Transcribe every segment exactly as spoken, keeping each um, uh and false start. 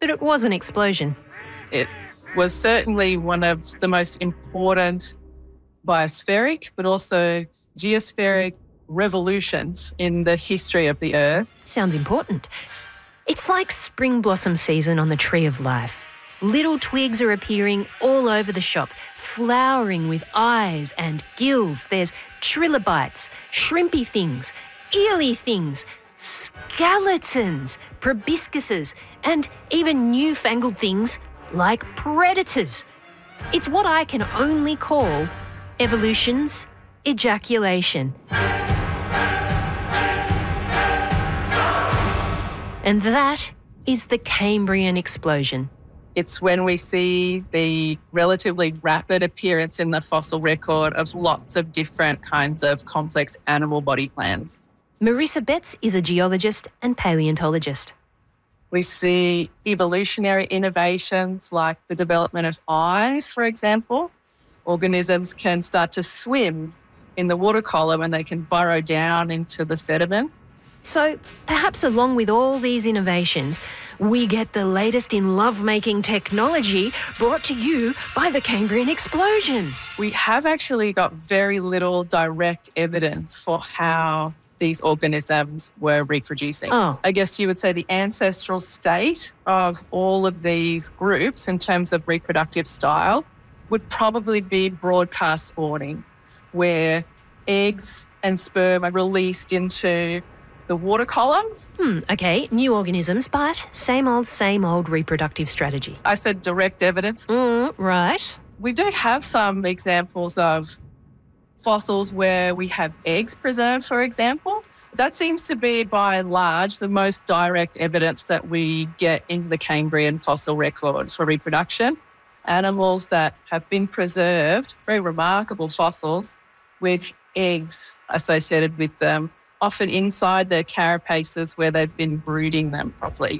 but it was an explosion. It was certainly one of the most important biospheric but also geospheric revolutions in the history of the Earth. Sounds important. It's like spring blossom season on the tree of life. Little twigs are appearing all over the shop, flowering with eyes and gills. There's trilobites, shrimpy things, eely things, skeletons, proboscises, and even newfangled things like predators. It's what I can only call evolution's ejaculation. And that is the Cambrian explosion. It's when we see the relatively rapid appearance in the fossil record of lots of different kinds of complex animal body plans. Marissa Betts is a geologist and paleontologist. We see evolutionary innovations like the development of eyes, for example. Organisms can start to swim in the water column and they can burrow down into the sediment. So perhaps along with all these innovations, we get the latest in lovemaking technology brought to you by the Cambrian explosion. We have actually got very little direct evidence for how these organisms were reproducing. Oh. I guess you would say the ancestral state of all of these groups in terms of reproductive style would probably be broadcast spawning, where eggs and sperm are released into the water columns. Hmm, okay, new organisms, but same old, same old reproductive strategy. I said direct evidence. Mm, right. We do have some examples of fossils where we have eggs preserved, for example. That seems to be, by and large, the most direct evidence that we get in the Cambrian fossil records for reproduction. Animals that have been preserved, very remarkable fossils, with eggs associated with them, often inside their carapaces where they've been brooding them properly.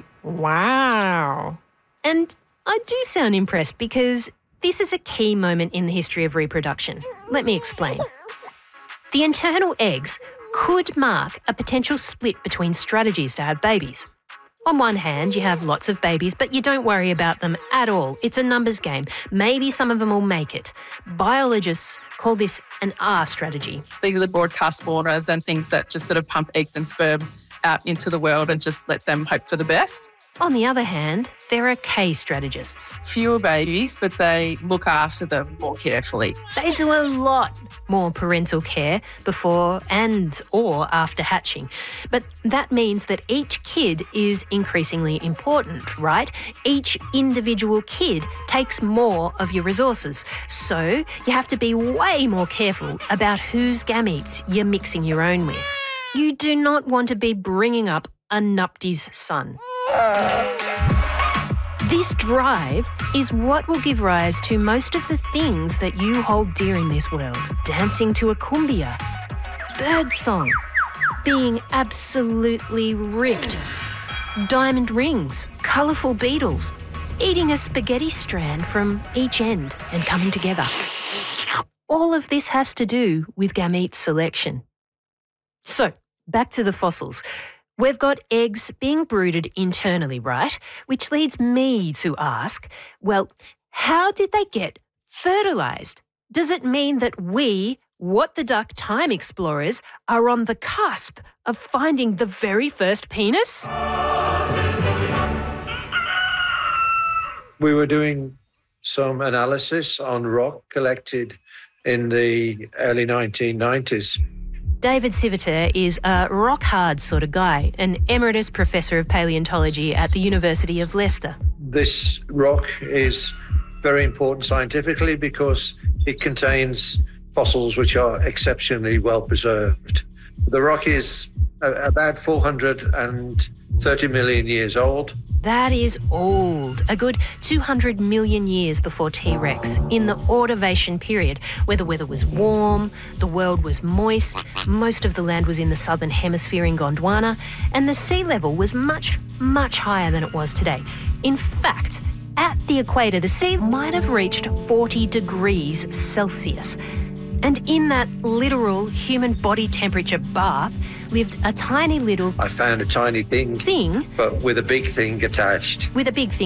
Wow. And I do sound impressed because this is a key moment in the history of reproduction. Let me explain. The internal eggs could mark a potential split between strategies to have babies. On one hand, you have lots of babies, but you don't worry about them at all. It's a numbers game. Maybe some of them will make it. Biologists call this an R strategy. These are the broadcast spawners and things that just sort of pump eggs and sperm out into the world and just let them hope for the best. On the other hand, there are K strategists. Fewer babies, but they look after them more carefully. They do a lot more parental care before and or after hatching. But that means that each kid is increasingly important, right? Each individual kid takes more of your resources. So you have to be way more careful about whose gametes you're mixing your own with. You do not want to be bringing up a nupty's son. This drive is what will give rise to most of the things that you hold dear in this world. Dancing to a cumbia, birdsong, being absolutely ripped, diamond rings, colourful beetles, eating a spaghetti strand from each end and coming together. All of this has to do with gamete selection. So, back to the fossils. We've got eggs being brooded internally, right? Which leads me to ask, well, how did they get fertilised? Does it mean that we, what the duck time explorers, are on the cusp of finding the very first penis? We were doing some analysis on rock collected in the early nineteen nineties. David Civitar is a rock-hard sort of guy, an emeritus professor of paleontology at the University of Leicester. This rock is very important scientifically because it contains fossils which are exceptionally well preserved. The rock is about four hundred thirty million years old. That is old, a good two hundred million years before T-Rex, in the Ordovician period, where the weather was warm, the world was moist, most of the land was in the southern hemisphere in Gondwana, and the sea level was much, much higher than it was today. In fact, at the equator, the sea might have reached forty degrees Celsius. And in that literal human body temperature bath lived a tiny little... I found a tiny thing. Thing. But with a big thing attached. With a big thing